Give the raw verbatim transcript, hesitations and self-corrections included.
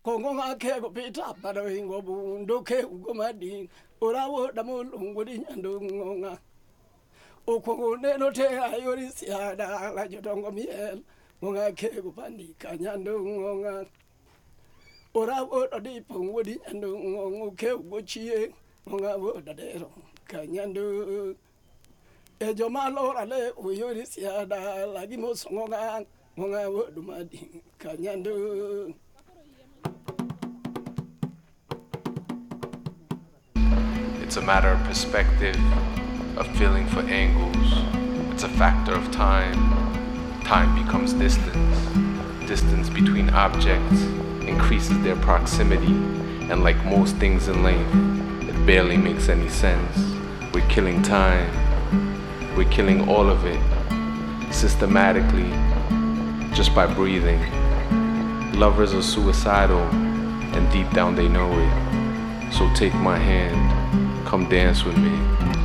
kongonga ke go pita para ingo bundo ke go madi orawo damo lunguri nyandunga o kongo ne no te ayori siada la jotongo miel monga ke go pandi kanyandunga orawo odi pungudi nyandunga ke go chie monga wo dadero kanyandu e joma lora le uyori siada la gimo songa monga wo dumadi kanyandu. It's a matter of perspective, of feeling for angles. It's a factor of time. Time becomes distance. Distance between objects increases their proximity, and like most things in life, it barely makes any sense. We're killing time. We're killing all of it, systematically, just by breathing. Lovers are suicidal, and deep down they know it. So take my hand. Come dance with me.